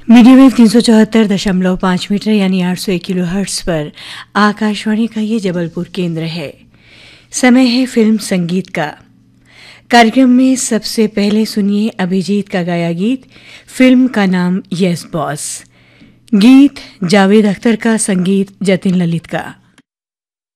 Medium wave 374.5 metre यानी 801 kilo hertz पर आकाशवाणी का ये जबलपुर केंद्र है। समय है फिल्म संगीत का। कार्यक्रम में सबसे पहले सुनिए अभिजीत का गाया गीत। फिल्म का नाम यस बॉस। गीत जावेद अख्तर का, संगीत जतिन ललित का।